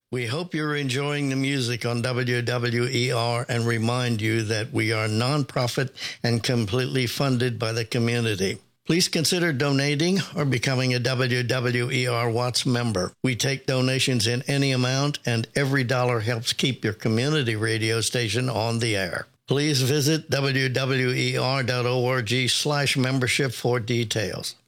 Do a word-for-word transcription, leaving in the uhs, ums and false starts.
We hope you're enjoying the music on W W E R and remind you that we are nonprofit and completely funded by the community. Please consider donating or becoming a W W E R Watts member. We take donations in any amount, and every dollar helps keep your community radio station on the air. Please visit W W E R dot org slash membership for details.